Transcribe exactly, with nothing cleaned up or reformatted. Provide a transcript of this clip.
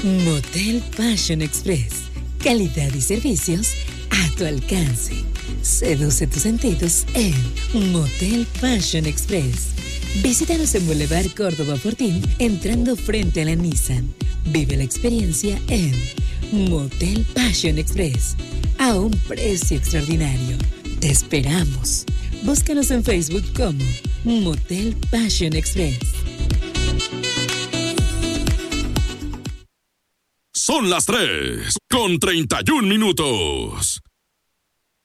Motel Passion Express. Calidad y servicios a tu alcance. Seduce tus sentidos en Motel Passion Express. Visítanos en Boulevard Córdoba Fortín, entrando frente a la Nissan. Vive la experiencia en Motel Passion Express, a un precio extraordinario. Te esperamos. Búscanos en Facebook como Motel Passion Express. Son las tres con treinta y un minutos.